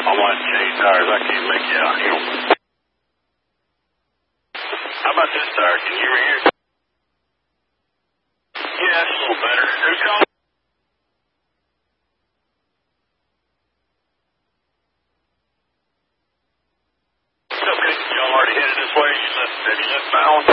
I'm on change tires. I can't make you out here. How about this tire? Can you read it? Yeah, it's a little better. Who's calling? Okay, y'all already headed this way. Have you left Fallon?